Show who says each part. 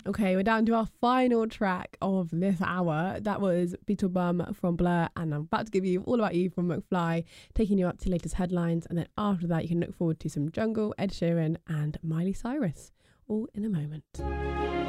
Speaker 1: Okay, we're down to our final track of this hour. That was Beetle Bum from Blur, and I'm about to give you All About You from McFly, taking you up to latest headlines. And then after that, you can look forward to some Jungle, Ed Sheeran, and Miley Cyrus, all in a moment.